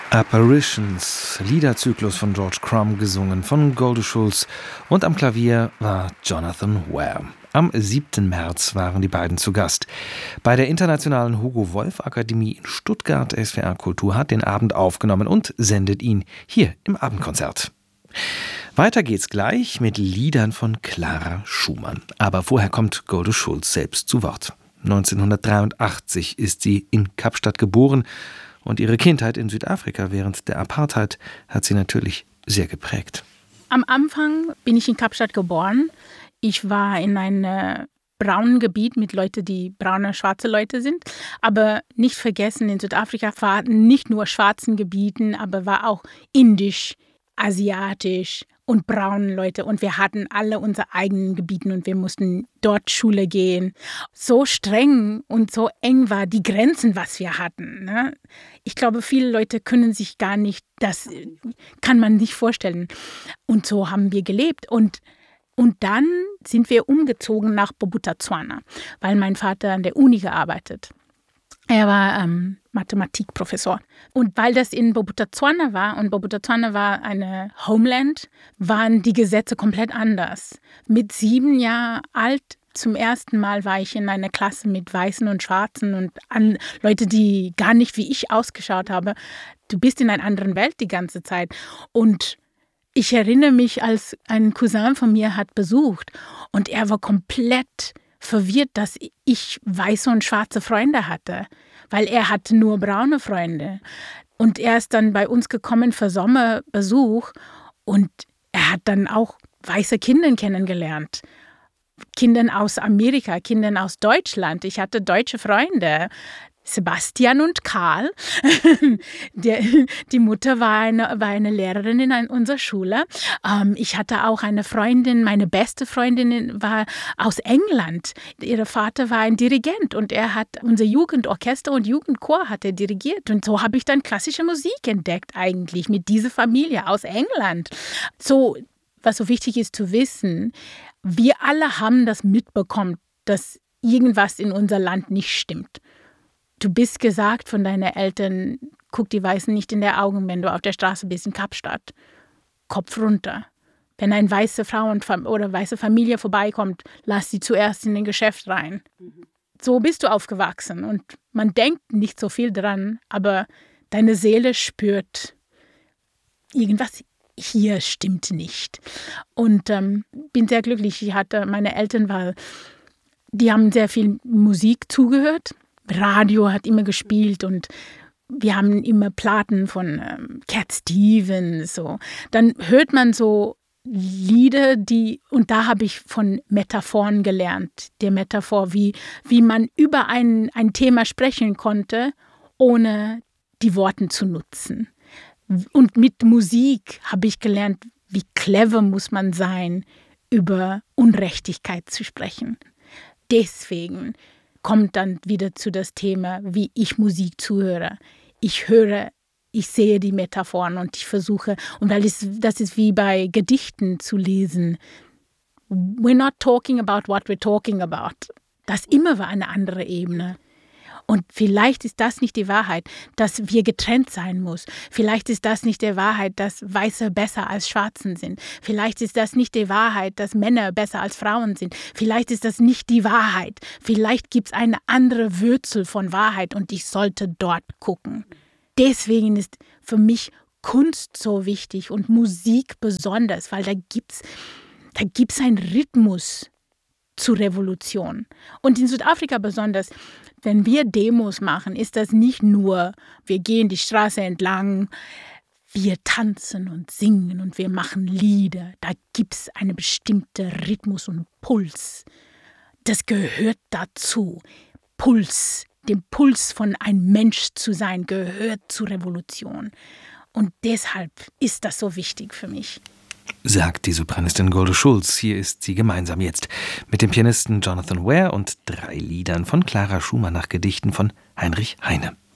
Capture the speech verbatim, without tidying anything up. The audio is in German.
Apparitions, Liederzyklus von George Crumb, gesungen von Golde Schulz, und am Klavier war Jonathan Ware. Am siebten März waren die beiden zu Gast. Bei der Internationalen Hugo-Wolf-Akademie in Stuttgart. S W R Kultur hat den Abend aufgenommen und sendet ihn hier im Abendkonzert. Weiter geht's gleich mit Liedern von Clara Schumann. Aber vorher kommt Golde Schulz selbst zu Wort. neunzehnhundertdreiundachtzig ist sie in Kapstadt geboren. Und ihre Kindheit in Südafrika während der Apartheid hat sie natürlich sehr geprägt. Am Anfang bin ich in Kapstadt geboren. Ich war in einem braunen Gebiet mit Leuten, die braune, schwarze Leute sind. Aber nicht vergessen, in Südafrika war nicht nur schwarzen Gebieten, aber war auch indisch, asiatisch und braunen Leute. Und wir hatten alle unsere eigenen Gebiete und wir mussten dort Schule gehen. So streng und so eng war die Grenzen, was wir hatten. Ne? Ich glaube, viele Leute können sich gar nicht, das kann man nicht vorstellen. Und so haben wir gelebt. Und, und dann sind wir umgezogen nach Bophuthatswana, weil mein Vater an der Uni gearbeitet. Er war ähm, Mathematikprofessor. Und weil das in Bophuthatswana war, und Bophuthatswana war eine Homeland, waren die Gesetze komplett anders. Mit sieben Jahren alt zum ersten Mal war ich in einer Klasse mit Weißen und Schwarzen und an Leute, die gar nicht wie ich ausgeschaut haben. Du bist in einer anderen Welt die ganze Zeit. Und ich erinnere mich, als ein Cousin von mir hat besucht und er war komplett verwirrt, dass ich weiße und schwarze Freunde hatte, weil er hatte nur braune Freunde. Und er ist dann bei uns gekommen für Sommerbesuch und er hat dann auch weiße Kinder kennengelernt. Kinder aus Amerika, Kinder aus Deutschland. Ich hatte deutsche Freunde. Sebastian und Karl. Der, die Mutter war eine, war eine Lehrerin in unserer Schule. Ähm, ich hatte auch eine Freundin, meine beste Freundin war aus England. Ihr Vater war ein Dirigent und er hat unser Jugendorchester und Jugendchor hat er dirigiert. Und so habe ich dann klassische Musik entdeckt eigentlich mit dieser Familie aus England. So, was so wichtig ist zu wissen, wir alle haben das mitbekommen, dass irgendwas in unser Land nicht stimmt. Du bist gesagt von deinen Eltern, guck die Weißen nicht in die Augen, wenn du auf der Straße bist in Kapstadt. Kopf runter. Wenn eine weiße Frau oder weiße Familie vorbeikommt, lass sie zuerst in den Geschäft rein. Mhm. So bist du aufgewachsen und man denkt nicht so viel dran, aber deine Seele spürt, irgendwas hier stimmt nicht. Und ähm, bin sehr glücklich. Ich hatte meine Eltern, weil die haben sehr viel Musik zugehört. Radio hat immer gespielt und wir haben immer Platten von ähm, Cat Stevens. So. Dann hört man so Lieder, die, und da habe ich von Metaphoren gelernt. Der Metaphor, wie, wie man über ein, ein Thema sprechen konnte, ohne die Worte zu nutzen. Und mit Musik habe ich gelernt, wie clever muss man sein, über Unrechtigkeit zu sprechen. Deswegen kommt dann wieder zu das Thema, wie ich Musik zuhöre. Ich höre, ich sehe die Metaphoren und ich versuche, und weil es, das ist wie bei Gedichten zu lesen. We're not talking about what we're talking about. Das immer war eine andere Ebene. Und vielleicht ist das nicht die Wahrheit, dass wir getrennt sein muss. Vielleicht ist das nicht die Wahrheit, dass Weiße besser als Schwarzen sind. Vielleicht ist das nicht die Wahrheit, dass Männer besser als Frauen sind. Vielleicht ist das nicht die Wahrheit. Vielleicht gibt es eine andere Wurzel von Wahrheit und ich sollte dort gucken. Deswegen ist für mich Kunst so wichtig und Musik besonders, weil da gibt es da gibt's einen Rhythmus zur Revolution. Und in Südafrika besonders, wenn wir Demos machen, ist das nicht nur, wir gehen die Straße entlang, wir tanzen und singen und wir machen Lieder. Da gibt es einen bestimmten Rhythmus und Puls. Das gehört dazu. Puls, dem Puls von einem Mensch zu sein, gehört zur Revolution. Und deshalb ist das so wichtig für mich. Sagt die Sopranistin Golde Schulz. Hier ist sie gemeinsam jetzt mit dem Pianisten Jonathan Ware und drei Liedern von Clara Schumann nach Gedichten von Heinrich Heine.